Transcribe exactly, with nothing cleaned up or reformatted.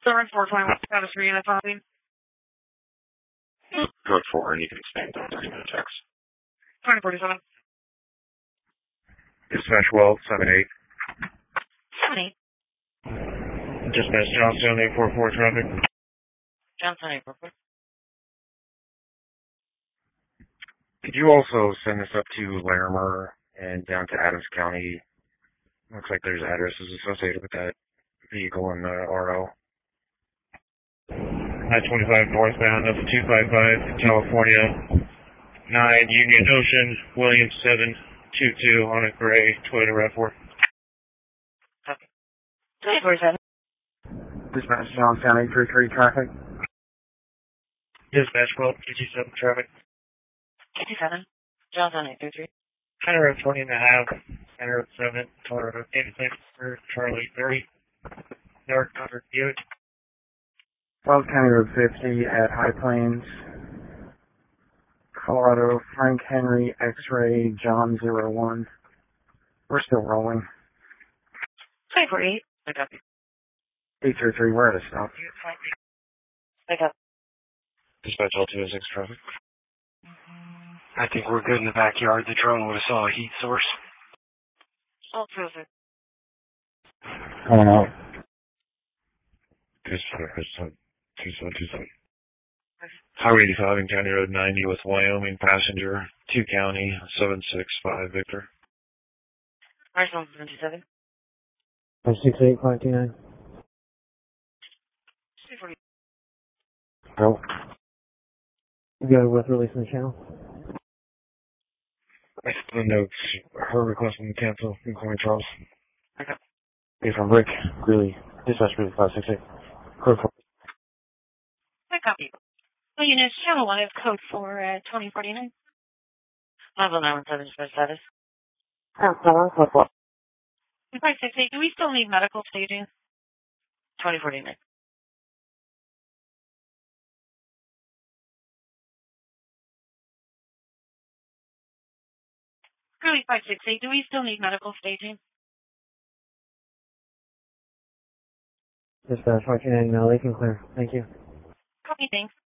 Sorry, four twenty-one, status for unit five. Code four, and you can expand that during the text. twenty forty-seven. Dispatch well, seven eight. seven eight. Dispatch Johnstown, eight four four traffic. Johnstown, eight four four. Could you also send this up to Larimer and down to Adams County? Looks like there's addresses associated with that vehicle in the R O. I twenty-five northbound, that's two five five, California, nine Union Ocean, Williams seven two two on a gray Toyota RAV four. Okay. twenty forty-seven. Dispatch Johnstown, eight three three traffic. Dispatch twelve, two two seven traffic. two two seven. Johnstown, eight three three. County Road twenty and a half, County Road seven, Colorado eighty-six for Charlie thirty, North Concord Buick. twelve County Road fifty at High Plains, Colorado, Frank Henry, X-Ray, John zero one. We're still rolling. twenty forty-eight. Pick up. eight three three, we're at a stop. Pick up. Dispatch L two oh six traffic. I think we're good in the backyard. The drone would have saw a heat source. All cruiser. Coming out. Dispatch two seven two seven. Highway eighty-five and County Road ninety with Wyoming passenger, two county, seven six five Victor. Arsenal seven two seven. six eight five two nine. two forty. Go. You got a with release in the channel? I still notes her requesting to cancel including Charles. Okay. Hey, from Rick, Greeley, dispatch Greeley five six eight. Code four. I copy. Well, units, channel one is code four at twenty forty-nine. Level nine one seven dispatch status. Oh, hello, code four. five six eight, do we still need medical staging? twenty forty-nine. Curly five six eight, do we still need medical staging? Dispatch five two nine, no, they can clear. Thank you. Copy, thanks.